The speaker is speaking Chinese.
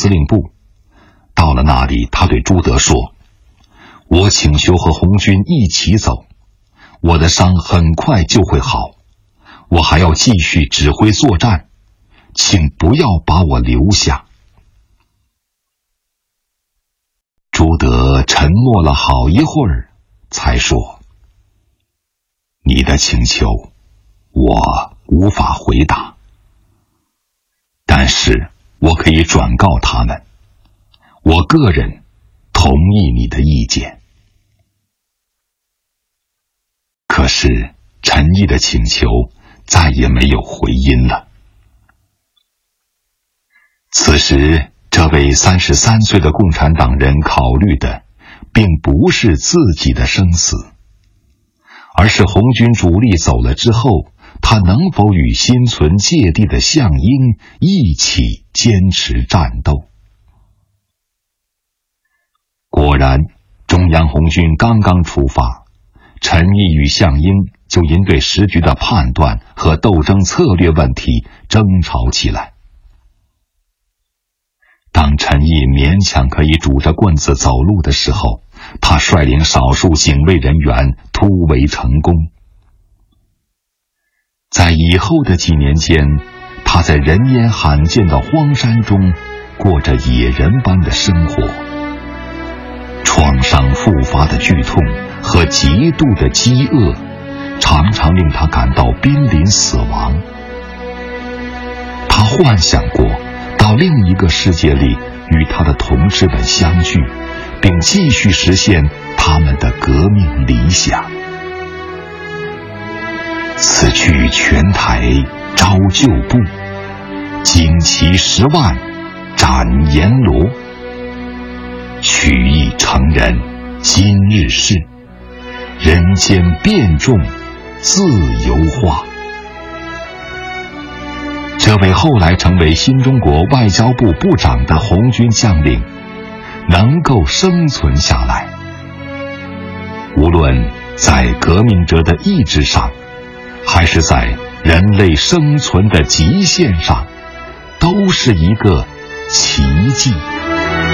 司令部。到了那里，他对朱德说：“我请求和红军一起走，我的伤很快就会好，我还要继续指挥作战，请不要把我留下。”朱德沉默了好一会儿，才说：“你的请求，我无法回答，但是我可以转告他们，我个人同意你的意见。”可是陈毅的请求再也没有回音了。此时，这位33岁的共产党人考虑的并不是自己的生死，而是红军主力走了之后，他能否与心存芥蒂的项英一起坚持战斗。果然，中央红军刚刚出发，陈毅与项英就因对时局的判断和斗争策略问题争吵起来。当陈毅勉强可以拄着棍子走路的时候，他率领少数警卫人员突围成功。在以后的几年间，他在人烟罕见的荒山中过着野人般的生活。创伤复发的剧痛和极度的饥饿，常常令他感到濒临死亡。他幻想过到另一个世界里与他的同志们相聚，并继续实现他们的革命理想。此去全台招旧部，旌旗10万斩阎罗。曲意成人今日事，人间变众自由化。这位后来成为新中国外交部部长的红军将领能够生存下来，无论在革命者的意志上，还是在人类生存的极限上，都是一个奇迹。